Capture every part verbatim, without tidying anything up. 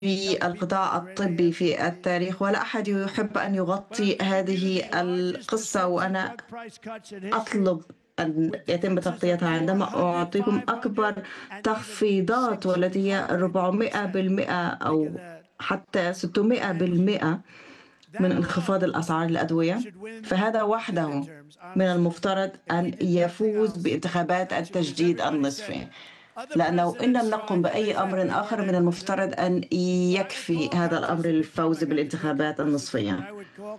القطاع الطبي في التاريخ، ولا أحد يحب أن يغطي هذه القصة، وأنا أطلب أن يتم تغطيتها عندما أعطيكم أكبر تخفيضات والتي هي أربعمائة بالمئة أو حتى ستمائة بالمئة من انخفاض الأسعار الأدوية. فهذا وحده من المفترض أن يفوز بانتخابات التجديد النصفي، لأنه إن لم نقم بأي أمر آخر من المفترض أن يكفي هذا الأمر للفوز بالانتخابات النصفية.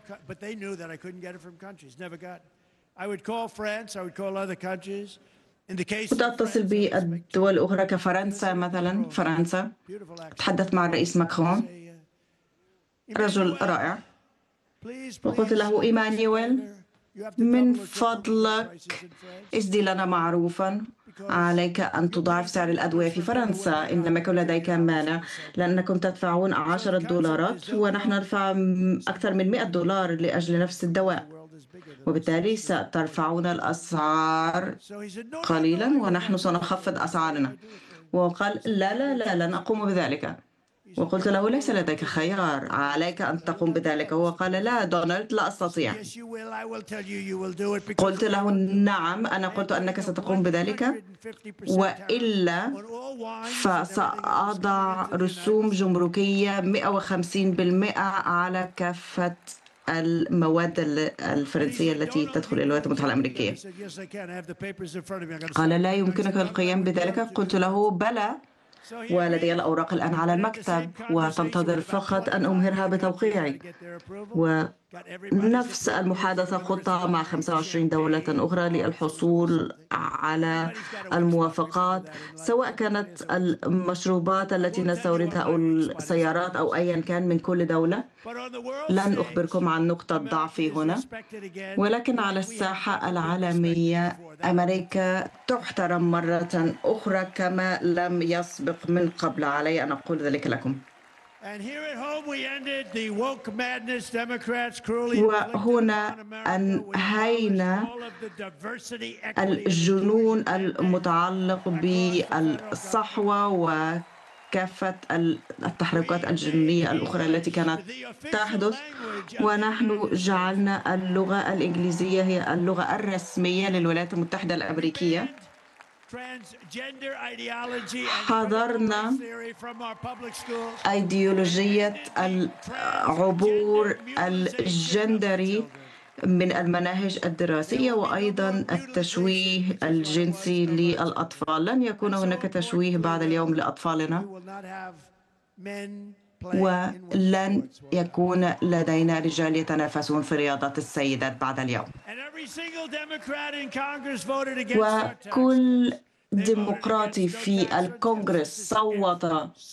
كنت أتصل بالدول الأخرى كفرنسا مثلا. فرنسا تحدث مع الرئيس ماكرون، رجل رائع، وقلت له: إيمانويل، من فضلك اسدي لنا معروفا، عليك أن تضاعف سعر الأدوية في فرنسا، إنما يكون لديك مانع لأنكم تدفعون عشرة دولارات ونحن ندفع أكثر من مئة دولار لأجل نفس الدواء، وبالتالي سترفعون الأسعار قليلا ونحن سنخفض أسعارنا. وقال: لا لا لا لن أقوم بذلك. وقلت له: ليس لديك خيار، عليك أن تقوم بذلك. هو قال: لا دونالد، لا أستطيع. قلت له: نعم، أنا قلت أنك ستقوم بذلك، وإلا فسأضع رسوم جمركية مئة وخمسين بالمئة على كافة المواد الفرنسية التي تدخل إلى الولايات المتحدة الأمريكية. قال: لا يمكنك القيام بذلك. قلت له: بلى، ولدي الأوراق الآن على المكتب وتنتظر فقط أن أمهرها بتوقيعي. ونفس المحادثة خطة مع خمسة وعشرين دولة أخرى للحصول على الموافقات، سواء كانت المشروبات التي نستوردها أو السيارات أو أيا كان من كل دولة. لن أخبركم عن نقطة ضعفي هنا، ولكن على الساحة العالمية أمريكا تحترم مرة أخرى كما لم يسبق من قبل. علي أن أقول ذلك لكم. وهنا أنهينا الجنون المتعلق بالصحوة وكافة التحركات الجنونية الأخرى التي كانت تحدث، ونحن جعلنا اللغة الإنجليزية هي اللغة الرسمية للولايات المتحدة الأمريكية. حضرنا أيديولوجية العبور الجندري من المناهج الدراسية، وأيضا التشويه الجنسي للأطفال. لن يكون هناك تشويه بعد اليوم لأطفالنا، ولن يكون لدينا رجال يتنافسون في رياضة السيدات بعد اليوم. وكل ديمقراطي في الكونغرس صوت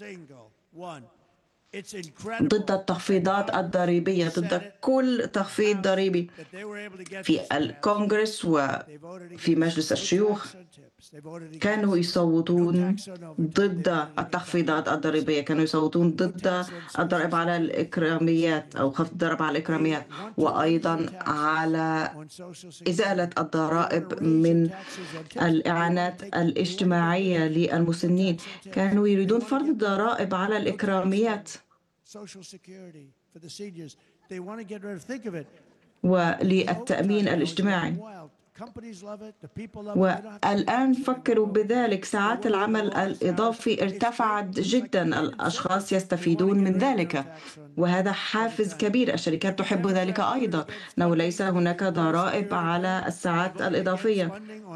ضد التخفيضات الضريبية، ضد كل تخفيض ضريبي في الكونغرس وفي مجلس الشيوخ. كانوا يصوتون ضد التخفيضات الضريبية، كانوا يصوتون ضد الضرائب على الإكراميات أو خفض الضرائب على الإكراميات، وأيضا على إزالة الضرائب من الإعانات الاجتماعية للمسنين. كانوا يريدون فرض الضرائب على الإكراميات وللتأمين الاجتماعي. والآن فكروا بذلك، ساعات العمل الإضافي ارتفعت جدا، الأشخاص يستفيدون من ذلك، وهذا حافز كبير. الشركات تحب ذلك أيضا، أنه ليس هناك ضرائب على الساعات الإضافية.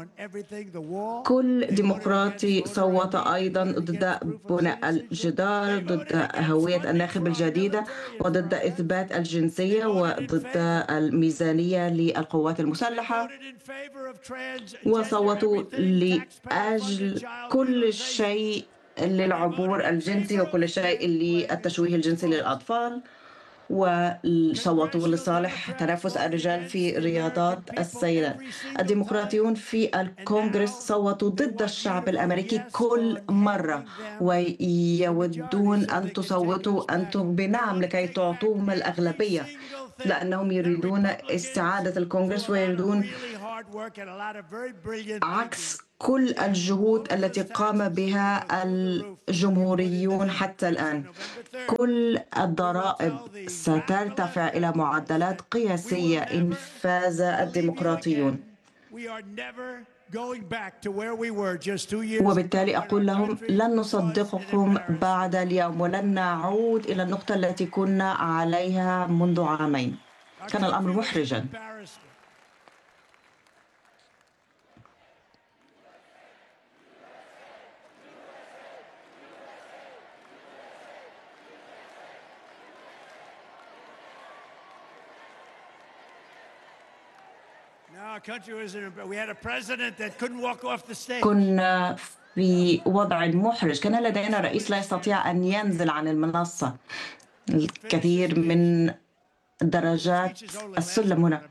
كل ديمقراطي صوت أيضا ضد بناء الجدار، ضد هوية الناخب الجديدة، وضد إثبات الجنسية، وضد الميزانية للقوات المسلحة، وصوتوا لأجل كل شيء للعبور الجنسي وكل شيء للتشويه الجنسي للأطفال، وصوتوا لصالح تنافس الرجال في رياضات السيدات. الديمقراطيون في الكونغرس صوتوا ضد الشعب الأمريكي كل مرة، ويودون أن تصوتوا أنتم بنعم لكي تعطوهم الأغلبية، لأنهم يريدون استعادة الكونغرس ويريدون عكس كل الجهود التي قام بها الجمهوريون حتى الآن. كل الضرائب سترتفع إلى معدلات قياسية إن فاز الديمقراطيون. وبالتالي أقول لهم لن نصدقكم بعد اليوم ولن نعود إلى النقطة التي كنا عليها منذ عامين. كان الأمر محرجاً. كنا في وضع محرج، كان لدينا رئيس لا يستطيع أن ينزل عن المنصة. الكثير من درجات السلم هنا،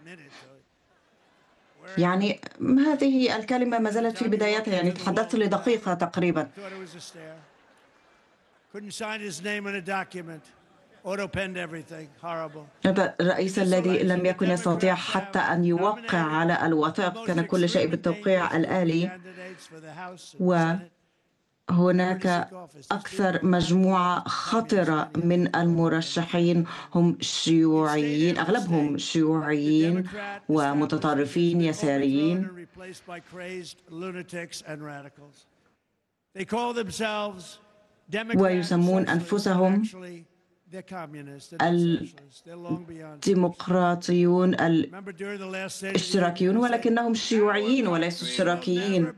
يعني هذه الكلمة ما زالت في بدايتها، يعني تحدثت لدقيقة تقريبا. هذا الرئيس الذي لم يكن يستطيع حتى أن يوقع على الوثائق، كان كل شيء بالتوقيع الآلي. وهناك أكثر مجموعة خطرة من المرشحين هم شيوعيين، أغلبهم شيوعيين ومتطرفين يساريين، ويسمون أنفسهم الديمقراطيون الاشتراكيون، ولكنهم شيوعيين وليسوا اشتراكيين.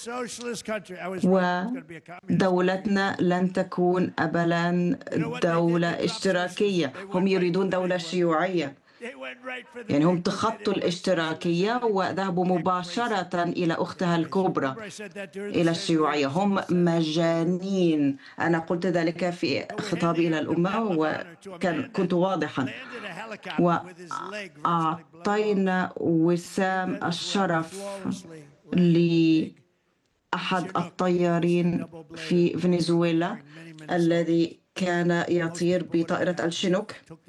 ودولتنا لن تكون أبدا دولة اشتراكية، هم يريدون دولة شيوعية. يعني هم تخطوا الاشتراكية وذهبوا مباشرة إلى أختها الكبرى، إلى الشيوعية. هم مجانين. أنا قلت ذلك في خطابي إلى الأمة وكنت واضحا. وأعطينا وسام الشرف لأحد الطيارين في فنزويلا الذي كان يطير بطائرة الشينوك،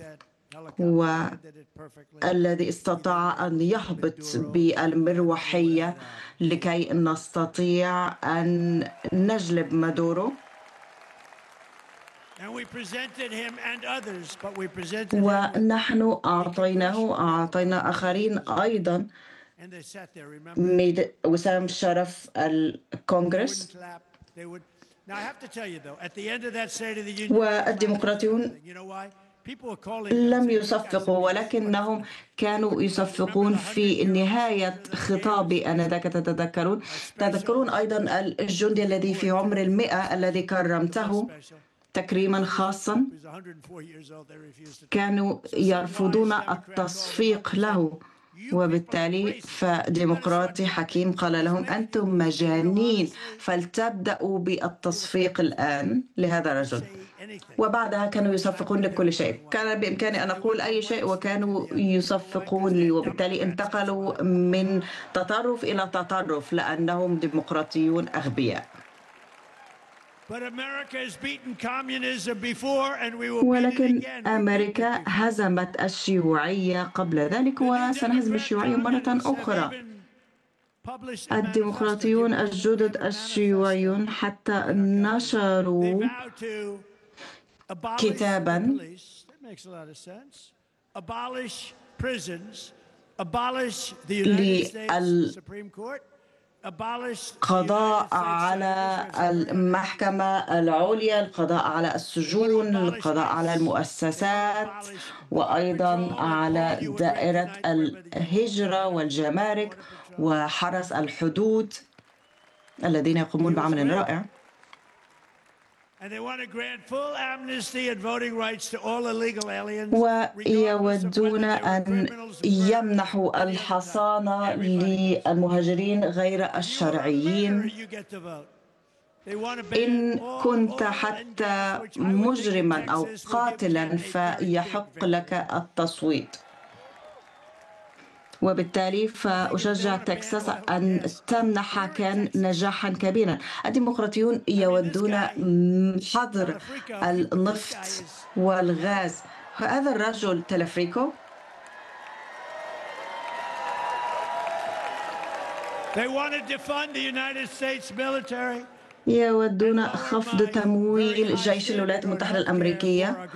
والذي استطاع أن يهبط بالمروحية لكي نستطيع أن نجلب مادورو. ونحن أعطيناه أعطينا آخرين أيضا وسام شرف الكونغرس. والديمقراطيون لم يصفقوا، ولكنهم كانوا يصفقون في نهاية خطابي آنذاك. تتذكرون تذكرون أيضا الجندي الذي في عمر المئة الذي كرمته تكريما خاصا، كانوا يرفضون التصفيق له. وبالتالي فديمقراطي حكيم قال لهم أنتم مجانين، فلتبدأوا بالتصفيق الآن لهذا الرجل. وبعدها كانوا يصفقون لكل شيء، كان بإمكاني أن أقول أي شيء وكانوا يصفقون لي. وبالتالي انتقلوا من تطرف إلى تطرف لأنهم ديمقراطيون أغبياء. ولكن أمريكا هزمت الشيوعية قبل ذلك، وسنهزم الشيوعية مرة أخرى. الديمقراطيون الجدد الشيوعيون حتى نشروا كتابا للقضاء على المحكمة العليا، القضاء على السجون، القضاء على المؤسسات، وأيضا على دائرة الهجرة والجمارك وحرس الحدود الذين يقومون بعمل رائع. ويودون أن يمنحوا الحصانة للمهاجرين غير الشرعيين. إن كنت حتى مجرما أو قاتلا فيحق لك التصويت. وبالتالي فأشجع تكساس أن تمنح كان نجاحا كبيرا. الديمقراطيون يودون حظر النفط والغاز. هذا الرجل تلفريكو يودون خفض تمويل جيش الولايات المتحدة الأمريكية